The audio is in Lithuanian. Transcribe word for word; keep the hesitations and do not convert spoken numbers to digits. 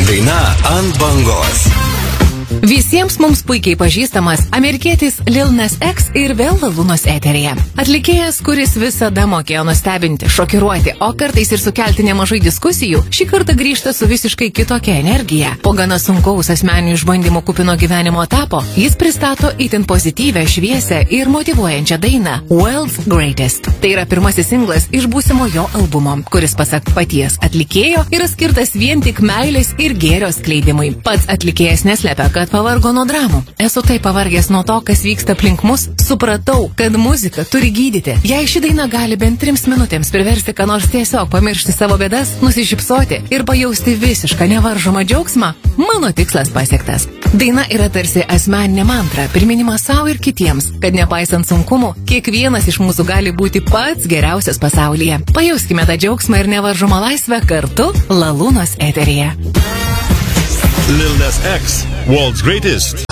Daina ant bangos. Visiems mums puikiai pažįstamas amerikietis Lil Nas X ir vėl Lalūnos eteryje. Atlikėjas, kuris visada mokėjo nustebinti, šokiruoti, o kartais ir sukelti nemažai diskusijų, šį kartą grįžta su visiškai kitokia energija. Po gana sunkaus asmeninių išbandymų kupino gyvenimo etapo, jis pristato itin pozityvę, šviesią ir motyvuojančią dainą World's Greatest. Tai yra pirmasis singlas iš būsimo jo albumo, kuris pasak paties atlikėjo yra skirtas vien tik meilės ir gėrio skleidimui. Pats atlikėjas neslepia, kad pavargo nuo dramų. Esu taip pavargęs nuo to, kas vyksta aplink mus, supratau, kad muzika turi gydyti. Jei ši daina gali bent trims minutėms priversti, ką nors tiesiog pamiršti savo bėdas, nusišypsoti ir pajausti visišką nevaržomą džiaugsmą, mano tikslas pasiektas. Daina yra tarsi asmeninė mantra, priminimas savo ir kitiems, kad nepaisant sunkumų, kiekvienas iš mūsų gali būti pats geriausias pasaulyje. Pajauskime tą džiaugsmą ir nevaržomą laisvę kartu Lalūnos eteryje. Lil Nas X, World's Greatest.